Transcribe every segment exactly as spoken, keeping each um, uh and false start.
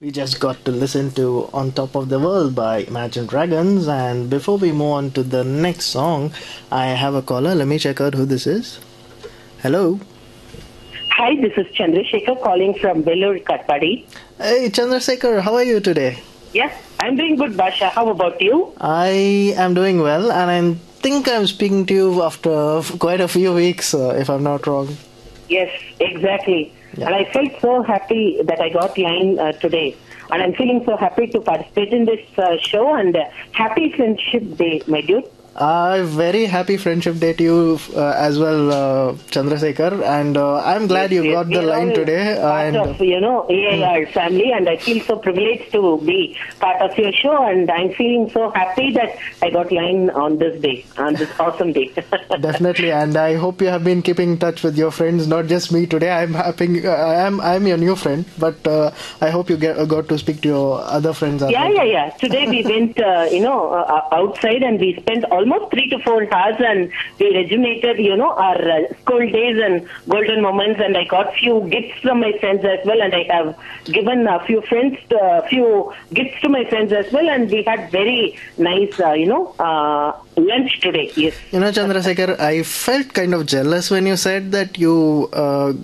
We just got to listen to On Top of the World by Imagine Dragons. And before we move on to the next song, I have a caller. Let me check out who this is. Hello. Hi, this is Chandrasekhar calling from Vellore, Katpadi. Hey, Chandrasekhar, how are you today? Yes, I'm doing good, Basha. How about you? I am doing well, and I think I'm speaking to you after quite a few weeks, uh, if I'm not wrong. Yes, exactly. Yeah. And I felt so happy that I got line uh, today. And I'm feeling so happy to participate in this uh, show. And uh, happy Friendship Day, my dude. Uh, very happy Friendship Day to you uh, as well, uh, Chandrasekhar. And uh, I'm glad yes, you yes. got the We're line today. Part and, of, you know, A I R hmm. family. And I feel so privileged to be part of your show. And I'm feeling so happy that I got line on this day, on this awesome day. Definitely. And I hope you have been keeping in touch with your friends, not just me today. I'm happy. Uh, I'm I'm your new friend. But uh, I hope you get, uh, got to speak to your other friends. Yeah, well. yeah, yeah. Today we went, uh, you know, uh, outside and we spent almost three to four hours and we rejuvenated, you know, our uh, school days and golden moments, and I got few gifts from my friends as well, and I have given a few friends, a uh, few gifts to my friends as well, and we had very nice, uh, you know, uh, lunch today, yes. You know, Chandrasekhar, I felt kind of jealous when you said that you uh,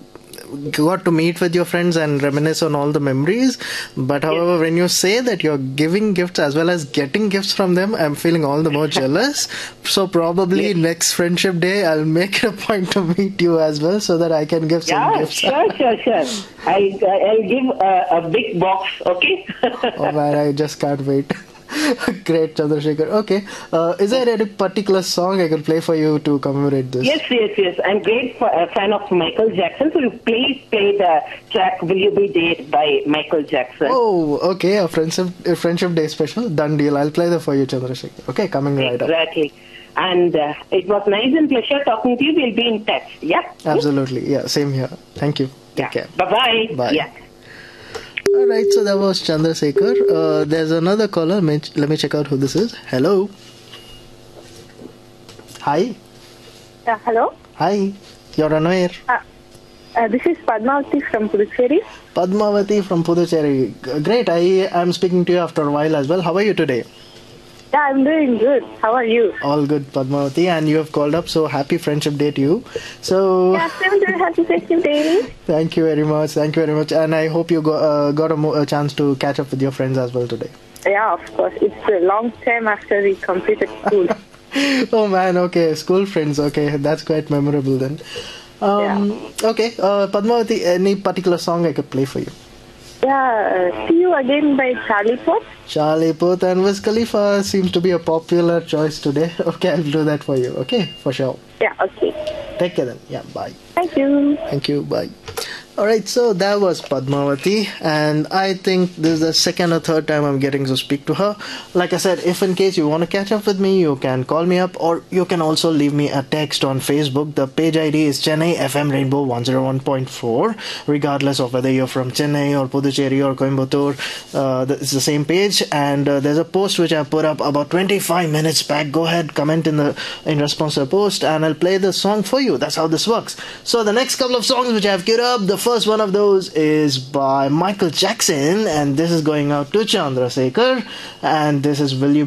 got to meet with your friends and reminisce on all the memories. But however, yes. when you say that you're giving gifts as well as getting gifts from them, I'm feeling all the more jealous. So probably yes. next Friendship Day, I'll make it a point to meet you as well so that I can give some yeah, gifts. Sure, sure, sure. I, I'll give a, a big box, okay? Oh man, I just can't wait. Great, Chandrasekhar. Okay, uh, is there any particular song I can play for you to commemorate this? Yes, yes, yes. I'm great for, a fan of Michael Jackson, so you please play the track "Will You Be There" by Michael Jackson. Oh, okay. A friendship, a friendship day special. Done deal. I'll play that for you, Chandrasekhar. Okay, coming right exactly. up. Exactly. And uh, it was nice and pleasure talking to you. We'll be in touch. Yeah. Absolutely. Yeah. Same here. Thank you. Take yeah. care. Bye-bye. Bye. Yeah. Alright, so that was Chandrasekhar. Uh, there's another caller. Let me check out who this is. Hello. Hi. Uh, hello. Hi. You're on air. Uh, uh, this is Padmavati from Puducherry. Padmavati from Puducherry. Great. I am speaking to you after a while as well. How are you today? Yeah, I'm doing good. How are you? All good, Padmavati, and you have called up, so happy Friendship Day to you. So yeah, same to happy Friendship Day. Thank you very much. Thank you very much, and I hope you got, uh, got a, mo- a chance to catch up with your friends as well today. Yeah, of course. It's a long time after we completed school. Oh man, okay, school friends. Okay, that's quite memorable then. Um, yeah. Okay, uh, Padmavati, any particular song I could play for you? Yeah, uh, See You Again by Charlie Puth. Charlie Puth and Wiz Khalifa seems to be a popular choice today. Okay, I'll do that for you. Okay, for sure. Yeah, okay. Take care then. Yeah, bye. Thank you. Thank you. Bye. Alright, so that was Padmavati, and I think this is the second or third time I'm getting to speak to her. Like I said, if in case you want to catch up with me, you can call me up, or you can also leave me a text on Facebook. The page I D is Chennai F M Rainbow one oh one point four. Regardless of whether you're from Chennai or Puducherry or Coimbatore, uh, it's the same page. And uh, there's a post which I put up about twenty-five minutes back. Go ahead, comment in the in response to the post, and I'll play the song for you. That's how this works. So the next couple of songs which I've queued up, the first one of those is by Michael Jackson, and this is going out to Chandrasekhar, and this is Will You